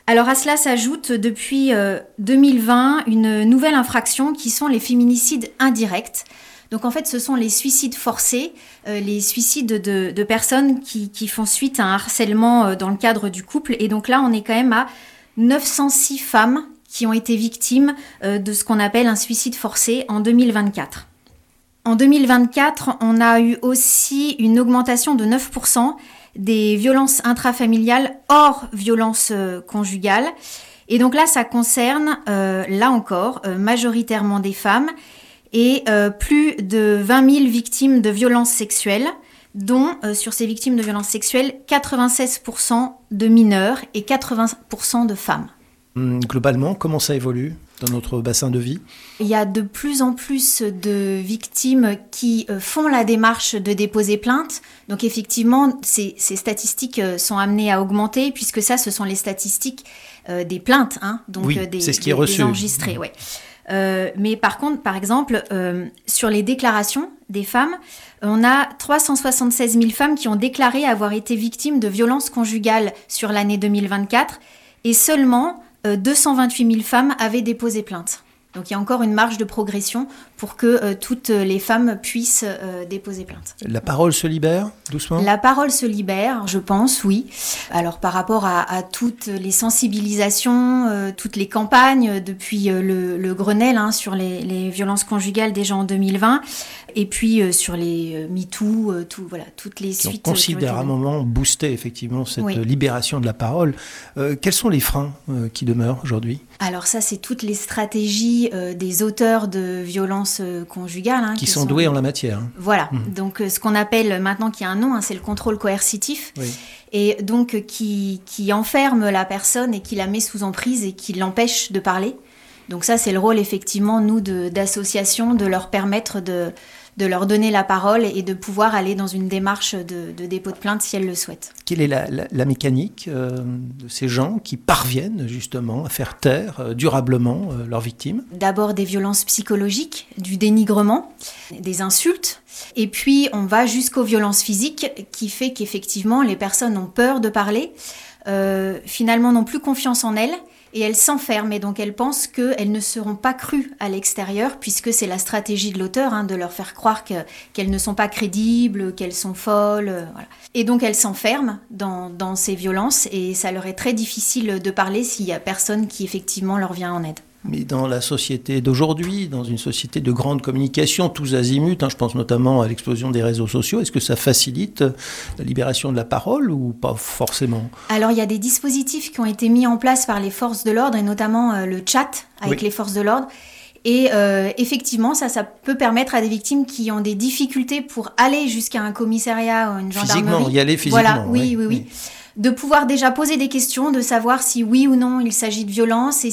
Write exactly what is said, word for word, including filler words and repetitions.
Alors à cela s'ajoute depuis euh, deux mille vingt une nouvelle infraction qui sont les féminicides indirects. Donc en fait ce sont les suicides forcés, euh, les suicides de, de personnes qui, qui font suite à un harcèlement euh, dans le cadre du couple. Et donc là on est quand même à neuf cent six femmes qui ont été victimes euh, de ce qu'on appelle un suicide forcé en deux mille vingt-quatre. En deux mille vingt-quatre, on a eu aussi une augmentation de neuf pour cent des violences intrafamiliales hors violences euh, conjugales. Et donc là, ça concerne, euh, là encore, euh, majoritairement des femmes et euh, plus de vingt mille victimes de violences sexuelles, dont euh, sur ces victimes de violences sexuelles, quatre-vingt-seize pour cent de mineurs et quatre-vingts pour cent de femmes. Globalement, comment ça évolue dans notre bassin de vie ? Il y a de plus en plus de victimes qui font la démarche de déposer plainte. Donc effectivement, ces, ces statistiques sont amenées à augmenter puisque ça, ce sont les statistiques euh, des plaintes, hein, donc oui, des, c'est ce qui est des, reçu. des enregistrés. Ouais. Euh, mais par contre, par exemple, euh, sur les déclarations des femmes, on a trois cent soixante-seize mille femmes qui ont déclaré avoir été victimes de violences conjugales sur l'année deux mille vingt-quatre et seulement deux cent vingt-huit mille femmes avaient déposé plainte. Donc il y a encore une marge de progression pour que euh, toutes les femmes puissent euh, déposer plainte. La parole se libère doucement ? La parole se libère, je pense, oui. Alors par rapport à, à toutes les sensibilisations, euh, toutes les campagnes depuis euh, le, le Grenelle hein, sur les, les violences conjugales déjà en deux mille vingt, et puis euh, sur les euh, MeToo, euh, tout, voilà, toutes les qui suites. ont considérablement boosté effectivement cette oui. libération de la parole. Euh, quels sont les freins euh, qui demeurent aujourd'hui ? Alors ça, c'est toutes les stratégies euh, des auteurs de violences euh, conjugales. Hein, qui, qui sont, sont doués en la matière. Voilà, mmh. donc euh, ce qu'on appelle maintenant, qui a un nom, hein, c'est le contrôle coercitif. Oui. Et donc euh, qui, qui enferme la personne et qui la met sous emprise et qui l'empêche de parler. Donc ça, c'est le rôle effectivement, nous, de, d'association, de leur permettre de... de leur donner la parole et de pouvoir aller dans une démarche de, de dépôt de plainte si elles le souhaitent. Quelle est la, la, la mécanique euh, de ces gens qui parviennent justement à faire taire euh, durablement euh, leurs victimes ? D'abord des violences psychologiques, du dénigrement, des insultes, et puis on va jusqu'aux violences physiques qui fait qu'effectivement les personnes ont peur de parler, euh, finalement n'ont plus confiance en elles, et elles s'enferment et donc elles pensent qu'elles ne seront pas crues à l'extérieur puisque c'est la stratégie de l'auteur hein, de leur faire croire que, qu'elles ne sont pas crédibles, qu'elles sont folles. Euh, voilà. Et donc elles s'enferment dans, dans ces violences et ça leur est très difficile de parler s'il n'y a personne qui effectivement leur vient en aide. Mais dans la société d'aujourd'hui, dans une société de grande communication, tous azimuts, hein, je pense notamment à l'explosion des réseaux sociaux, est-ce que ça facilite la libération de la parole ou pas forcément ? Alors il y a des dispositifs qui ont été mis en place par les forces de l'ordre et notamment euh, le chat avec oui. les forces de l'ordre. Et euh, effectivement, ça, ça peut permettre à des victimes qui ont des difficultés pour aller jusqu'à un commissariat ou une gendarmerie. Physiquement, y aller physiquement. Voilà, oui, oui, oui. oui. oui. De pouvoir déjà poser des questions, de savoir si oui ou non il s'agit de violence et